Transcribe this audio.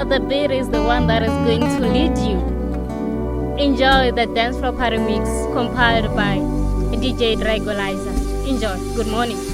the beat is the one that is going to lead you. Enjoy the Dance Floor Party Mix compiled by DJ Dragolizer. Enjoy. Good morning.